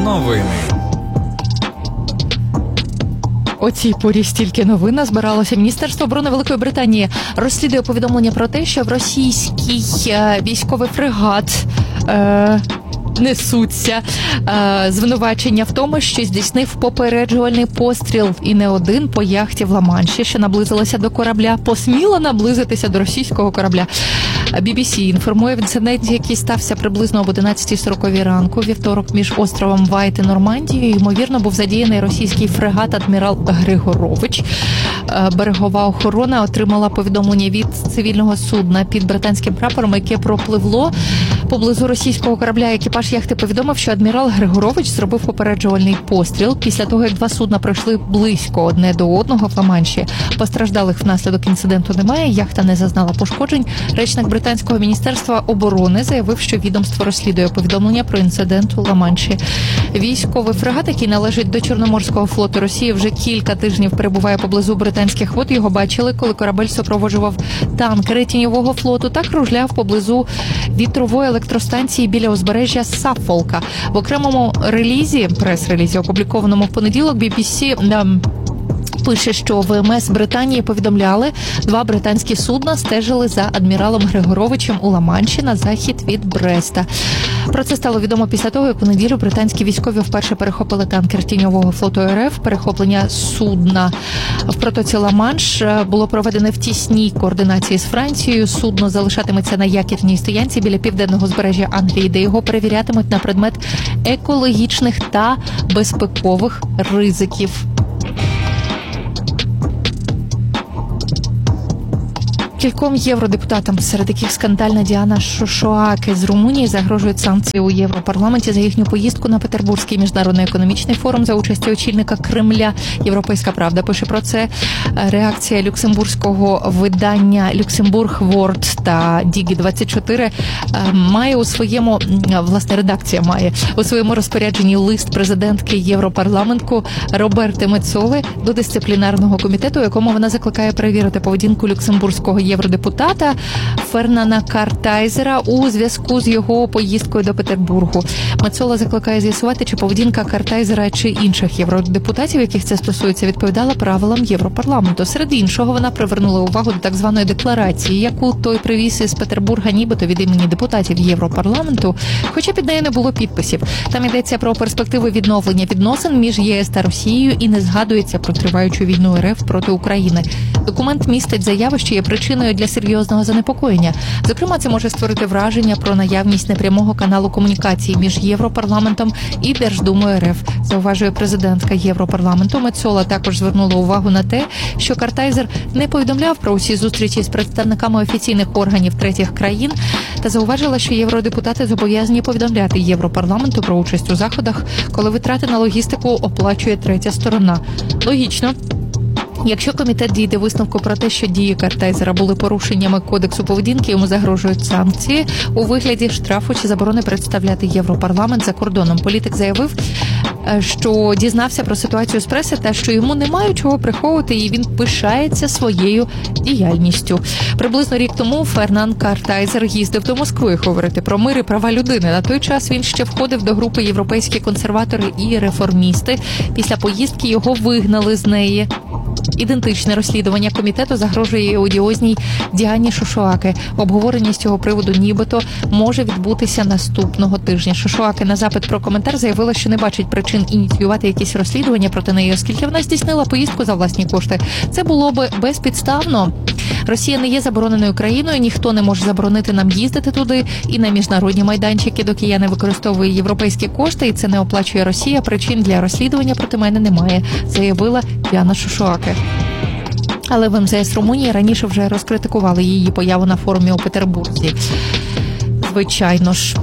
Новини. О цій порі стільки новин назбиралося. Міністерство оборони Великої Британії розслідує повідомлення про те, що в російський військовий фрегат несуться звинувачення в тому, що здійснив попереджувальний постріл, і не один, по яхті в Ла-Манші, що наблизилася до корабля, посміла наблизитися до російського корабля. BBC інформує в інциденті, який стався приблизно об 11:40 ранку, вівторок, між островом Вайт і Нормандією. Ймовірно, був задіяний російський фрегат «Адмірал Григорович». Берегова охорона отримала повідомлення від цивільного судна під британським прапором, яке пропливло поблизу російського корабля. Екіпаж яхти повідомив, що адмірал Григорович зробив попереджувальний постріл після того, як два судна пройшли близько одне до одного в Ла-Манші. Постраждалих внаслідок інциденту немає, яхта не зазнала пошкоджень. Речник британського міністерства оборони заявив, що відомство розслідує повідомлення про інцидент у Ла-Манші. Військовий фрегат, який належить до Чорноморського флоту Росії, вже кілька тижнів перебуває поблизу британських вод. Його бачили, коли корабель супроводжував танкери тіньового флоту та кружляв поблизу вітрової електростанції біля узбережжя Саффолка. В окремому релізі, прес-релізі, опублікованому в понеділок, BBC пише, що ВМС Британії повідомляли, два британські судна стежили за адміралом Григоровичем у Ла-Манші на захід від Бреста. Про це стало відомо після того, як у неділю британські військові вперше перехопили танкер тіньового флоту РФ. Перехоплення судна в протоці Ла-Манш було проведене в тісній координації з Францією. Судно залишатиметься на якірній стоянці біля південного узбережжя Англії, де його перевірятимуть на предмет екологічних та безпекових ризиків. Кільком євродепутатам, серед яких скандальна Діана Шошоаке з Румунії, загрожують санкції у Європарламенті за їхню поїздку на Петербурзький міжнародний економічний форум за участю очільника Кремля. Європейська правда пише про це. Реакція люксембурзького видання «Люксембург Ворд» та «Дігі-24» має у своєму, власне, редакція має у своєму розпорядженні лист президентки Європарламенту Роберти Мецоли до дисциплінарного комітету, у якому вона закликає перевірити поведінку люксембурзького євродепутата Фернана Картайзера у зв'язку з його поїздкою до Петербургу. Мецола закликає з'ясувати, чи поведінка Картайзера чи інших євродепутатів, яких це стосується, відповідала правилам Європарламенту. Серед іншого, вона привернула увагу до так званої декларації, яку той привіз із Петербурга нібито від імені депутатів Європарламенту, хоча під нею не було підписів. Там йдеться про перспективи відновлення відносин між ЄС та Росією і не згадується про триваючу війну РФ проти України. Документ містить заяви, що є причиною для серйозного занепокоєння. Зокрема, це може створити враження про наявність непрямого каналу комунікації між Європарламентом і Держдумою РФ, зауважує президентка Європарламенту. Мецола також звернула увагу на те, що Картайзер не повідомляв про усі зустрічі з представниками офіційних органів третіх країн та зауважила, що євродепутати зобов'язані повідомляти Європарламенту про участь у заходах, коли витрати на логістику оплачує третя сторона. Логічно. Якщо комітет дійде висновку про те, що дії Картайзера були порушеннями кодексу поведінки, йому загрожують санкції у вигляді штрафу чи заборони представляти Європарламент за кордоном. Політик заявив, що дізнався про ситуацію з преси та що йому немає чого приховувати, і він пишається своєю діяльністю. Приблизно рік тому Фернан Картайзер їздив до Москви говорити про мир і права людини. На той час він ще входив до групи «Європейські консерватори і реформісти». Після поїздки його вигнали з неї. Ідентичне розслідування комітету загрожує одіозній Діані Шошоаке. Обговорення з цього приводу нібито може відбутися наступного тижня. Шошоаке на запит про коментар заявила, що не бачить причин ініціювати якісь розслідування проти неї, оскільки вона здійснила поїздку за власні кошти. Це було би безпідставно. Росія не є забороненою країною, ніхто не може заборонити нам їздити туди і на міжнародні майданчики, доки я не використовую європейські кошти, і це не оплачує Росія. Причин для розслідування проти мене немає, заявила Діана Шошоаке. Але в МЗС Румунії раніше вже розкритикували її появу на форумі у Петербурзі. Звичайно ж.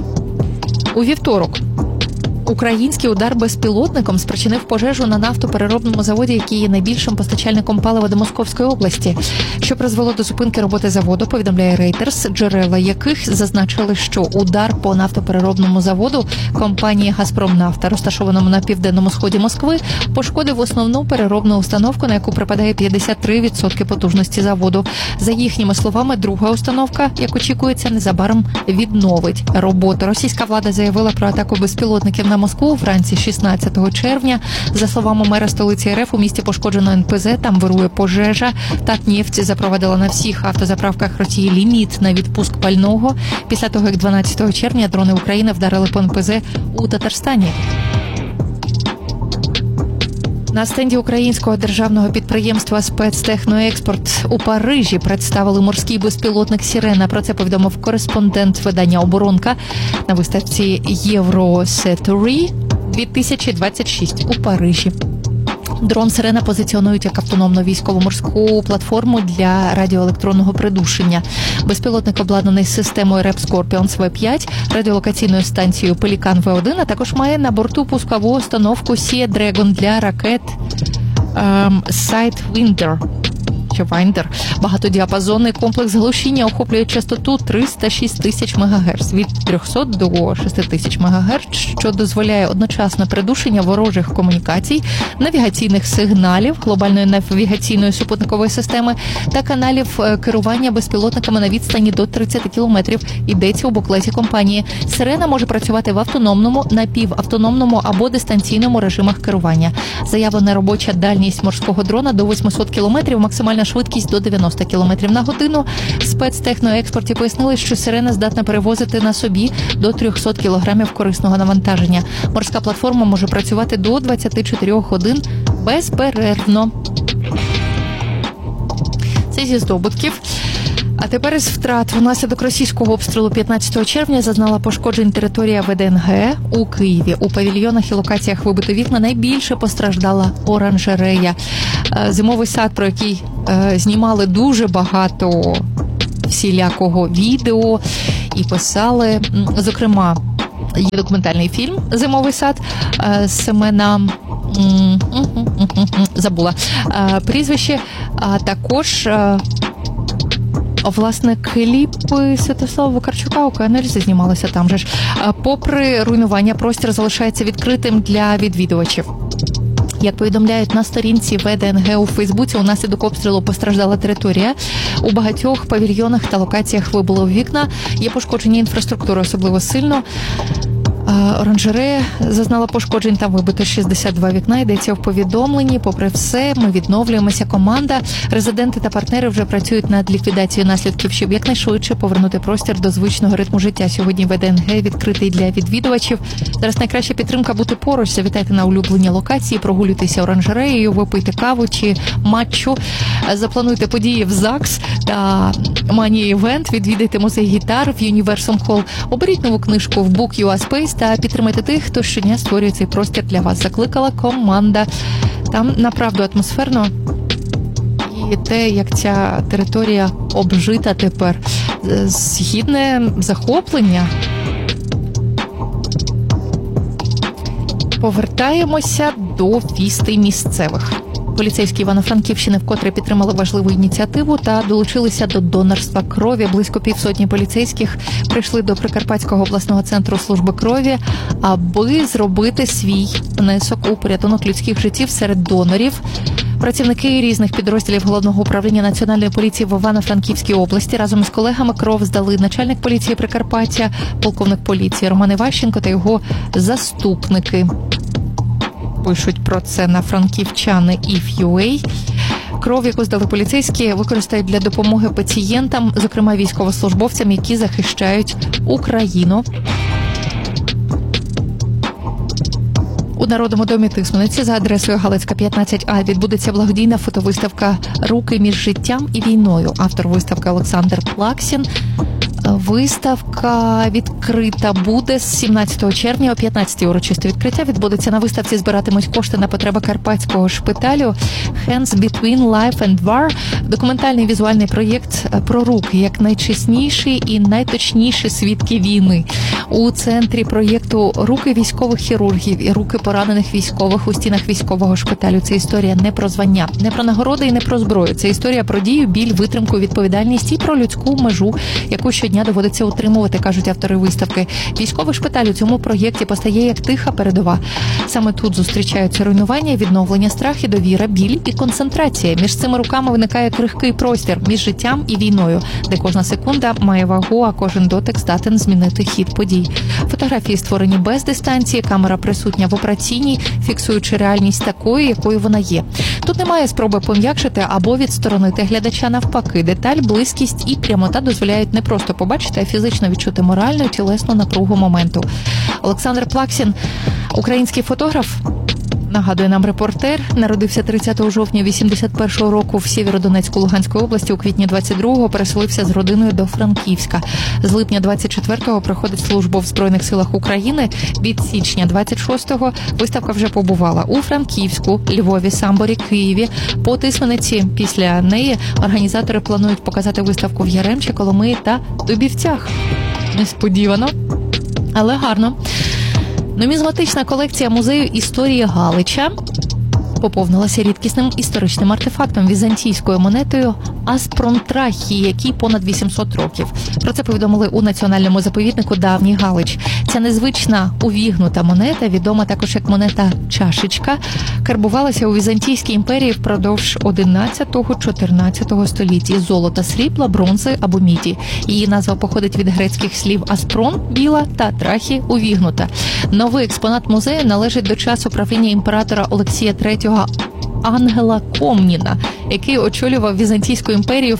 У вівторок український удар безпілотником спричинив пожежу на нафтопереробному заводі, який є найбільшим постачальником палива до Московської області. Що призвело до зупинки роботи заводу, повідомляє Reuters, джерела яких зазначили, що удар по нафтопереробному заводу компанії «Газпромнафта», розташованому на південному сході Москви, пошкодив основну переробну установку, на яку припадає 53% потужності заводу. За їхніми словами, друга установка, як очікується, незабаром відновить роботу. Російська влада заявила про атаку безпілотників на Москву вранці 16 червня. За словами мера столиці РФ, у місті пошкоджено НПЗ, там вирує пожежа. Татнефть запровадила на всіх автозаправках Росії ліміт на відпуск пального після того, як 12 червня дрони України вдарили по НПЗ у Татарстані. На стенді українського державного підприємства «Спецтехноекспорт» у Парижі представили морський безпілотник «Сирена». Про це повідомив кореспондент видання «Оборонка» на виставці «Євросетурі 2026 у Парижі. Дрон «Сирена» позиціонують як автономну військово-морську платформу для радіоелектронного придушення. Безпілотник обладнаний системою РЕП Scorpions V5, радіолокаційною станцією Пелікан В1, а також має на борту пускову установку Sea Dragon для ракет Sidewinder. Багатодіапазонний комплекс глушіння охоплює частоту 306 тисяч МГц від 300 до 6 тисяч МГц, що дозволяє одночасне придушення ворожих комунікацій, навігаційних сигналів, глобальної навігаційної супутникової системи та каналів керування безпілотниками на відстані до 30 кілометрів, йдеться у буклеті компанії. «Сирена» може працювати в автономному, напівавтономному або дистанційному режимах керування. Заявлена робоча дальність морського дрона до 800 кілометрів, максимальна швидкість до 90 км на годину. В «Спецтехноекспорті» пояснили, що «Сирена» здатна перевозити на собі до 300 кг корисного навантаження. Морська платформа може працювати до 24 годин безперервно. Це зі здобутків. А тепер із втрат. Внаслідок російського обстрілу 15 червня зазнала пошкоджень територія ВДНГ у Києві. У павільйонах і локаціях вибито вікна. Найбільше постраждала оранжерея. Зимовий сад, про який знімали дуже багато всілякого відео і писали. Зокрема, є документальний фільм «Зимовий сад» Семена... забула прізвище, а також... Власне, кліпи Святослава Вакарчука у КНРЗ знімалися там же ж. Попри руйнування, простір залишається відкритим для відвідувачів. Як повідомляють на сторінці ВДНГ у Фейсбуці, унаслідок обстрілу постраждала територія. У багатьох павільйонах та локаціях вибило вікна. Є пошкодження інфраструктури особливо сильно. Оранжерея зазнала пошкоджень, там вибито 62 вікна, йдеться в повідомленні. Попри все, ми відновлюємося. Команда, резиденти та партнери вже працюють над ліквідацією наслідків, щоб якнайшвидше повернути простір до звичного ритму життя. Сьогодні ВДНГ відкритий для відвідувачів. Зараз найкраща підтримка бути поруч. Завітайте на улюблені локації, прогулюйтеся оранжереєю, випийте каву чи матчу. Заплануйте події в ЗАГС та Mania Event, відвідайте музей гітар в Universum Hall. Оберіть нову книжку в Book.ua Space та підтримайте тих, хто щодня створює цей простір для вас. Закликала команда. Там направду атмосферно. І те, як ця територія обжита тепер. Згідне захоплення. Повертаємося до вістей місцевих. Поліцейські Івано-Франківщини вкотре підтримали важливу ініціативу та долучилися до донорства крові. Близько 500 поліцейських прийшли до Прикарпатського обласного центру служби крові, аби зробити свій внесок у порятунок людських життів серед донорів. Працівники різних підрозділів Головного управління Національної поліції в Івано-Франківській області разом із колегами кров здали начальник поліції Прикарпаття, полковник поліції Роман Іващенко та його заступники. Пишуть про це на франківчани if.ua. Кров, яку здали поліцейські, використають для допомоги пацієнтам, зокрема військовослужбовцям, які захищають Україну. У Народному домі Тисмениці за адресою Галицька, 15А відбудеться благодійна фотовиставка «Руки між життям і війною». Автор виставки Олександр Плаксін. Виставка відкрита буде з 17 червня о 15-й. Урочисте відкриття відбудеться на виставці. Збиратимуть кошти на потреби Карпатського шпиталю «Hands Between Life and War». Документальний візуальний проєкт про руки, як найчесніші і найточніші свідки війни. У центрі проєкту руки військових хірургів і руки поранених військових у стінах військового шпиталю. Це історія не про звання, не про нагороди і не про зброю. Це історія про дію, біль, витримку, відповідальність і про людську межу, яку щодня щодня доводиться утримувати, кажуть автори виставки. Військовий шпиталь у цьому проєкті постає як тиха передова. Саме тут зустрічаються руйнування, відновлення, страх і довіра, біль і концентрація. Між цими руками виникає крихкий простір між життям і війною, де кожна секунда має вагу, а кожен дотик здатен змінити хід подій. Фотографії створені без дистанції, камера присутня в операційній, фіксуючи реальність такою, якою вона є. Тут немає спроби пом'якшити або відсторонити глядача. Навпаки, деталь, близькість і прямота дозволяють не просто побачити, а фізично відчути моральну і тілесну напругу моменту. Олександр Плаксін, український фотограф, нагадує нам репортер, народився 30 жовтня 81-го року в Сєвєродонецьку Луганської області, у квітні 22-го переселився з родиною до Франківська. З липня 24-го проходить службу в Збройних силах України. Від січня 26-го виставка вже побувала у Франківську, Львові, Самборі, Києві, по Тисмениці. Після неї організатори планують показати виставку в Яремчі, Коломиї та Дубівцях. Несподівано, але гарно. Нумізматична колекція музею історії Галича поповнилася рідкісним історичним артефактом – візантійською монетою Аспронтрахії, якій понад 800 років. Про це повідомили у національному заповіднику Давній Галич. Ця незвична увігнута монета, відома також як монета Чашечка, карбувалася у Візантійській імперії впродовж 11-14 століть із золота, срібла, бронзи або міді. Її назва походить від грецьких слів «аспрон» – біла та «трахі» – увігнута. Новий експонат музею належить до часу правління імператора Олексія III Ангела Комніна, який очолював Візантійську імперію в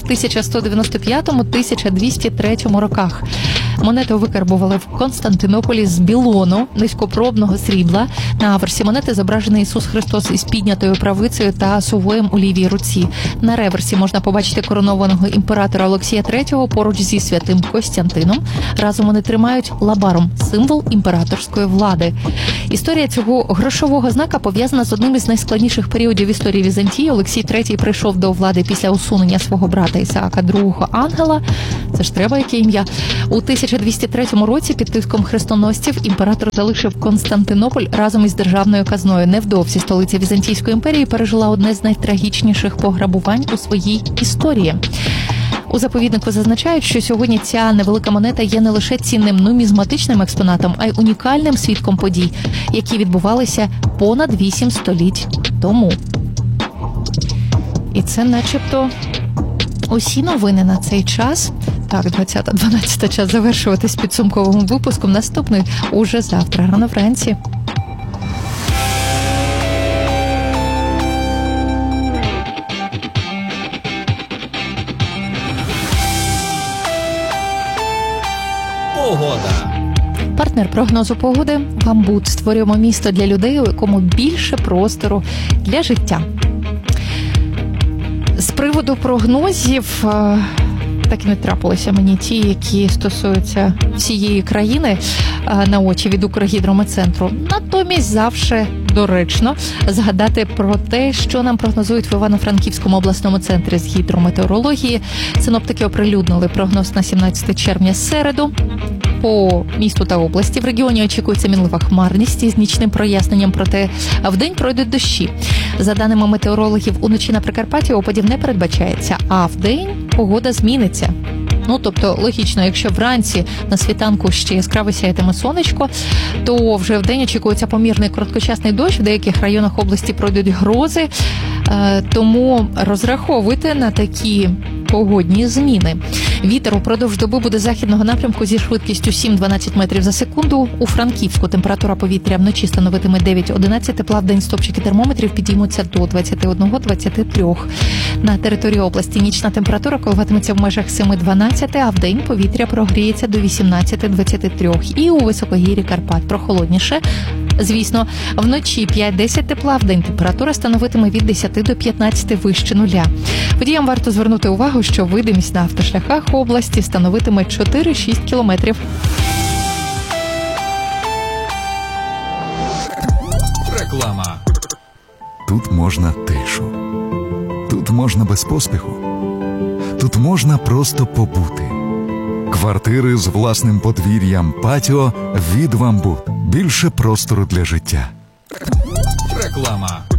1195-1203 роках. Монету викарбували в Константинополі з білону, низькопробного срібла. На аверсі монети зображений Ісус Христос із піднятою правицею та сувоєм у лівій руці. На реверсі можна побачити коронованого імператора Олексія III поруч зі святим Костянтином. Разом вони тримають лабарум – символ імператорської влади. Історія цього грошового знака пов'язана з одним із найскладніших періодів історії Візантії. Олексій III прийшов до влади після усунення свого брата Ісаака II Ангела. Це ж треба яке ім'я. У 1203 році під тиском хрестоносців імператор залишив Константинополь разом із державною казною. Невдовзі столиця Візантійської імперії пережила одне з найтрагічніших пограбувань у своїй історії. У заповіднику зазначають, що сьогодні ця невелика монета є не лише цінним нумізматичним експонатом, а й унікальним свідком подій, які відбувалися понад 8 століть тому. І це начебто усі новини на цей час. Так, 20-12 час завершуватись підсумковим випуском. Наступний уже завтра, рано вранці. Погода. Партнер прогнозу погоди – «Бамбут». Створюємо місто для людей, у якому більше простору для життя. З приводу прогнозів так і не трапилися мені ті, які стосуються всієї країни на очі від Укргідрометцентру. Натомість завжди доречно згадати про те, що нам прогнозують в Івано-Франківському обласному центрі з гідрометеорології. Синоптики оприлюднили прогноз на 17 червня середу. По місту та області в регіоні очікується мінлива хмарність із нічним проясненням, проте вдень пройдуть дощі. За даними метеорологів, уночі на Прикарпатті опадів не передбачається, а вдень погода зміниться. Тобто, логічно, якщо вранці на світанку ще яскраво сяятиме сонечко, то вже вдень очікується помірний короткочасний дощ, в деяких районах області пройдуть грози, тому розраховуйте на такі погодні зміни. Вітер упродовж доби буде західного напрямку зі швидкістю 7-12 метрів за секунду. У Франківську температура повітря вночі становитиме 9-11 тепла, вдень стопчики термометрів підіймуться до 21-23. На території області нічна температура коливатиметься в межах 7-12, а вдень повітря прогріється до 18-23. І у високогір'ї Карпат прохолодніше. Звісно, вночі 5-10 тепла, вдень температура становитиме від 10 до 15 вище нуля. Водіям варто звернути увагу, що видимість на автошляхах області становитиме 4-6 кілометрів. Реклама. Тут можна тишу. Тут можна без поспіху. Тут можна просто побути. Квартири з власним подвір'ям, патіо від «Бамбут». Більше простору для життя. Реклама.